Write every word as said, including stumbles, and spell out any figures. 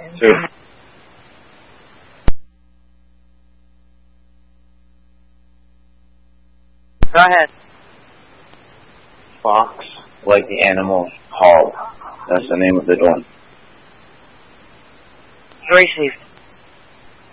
Two. Go ahead. Fox, like the animal, hog. That's the name of the one. Three, Steve.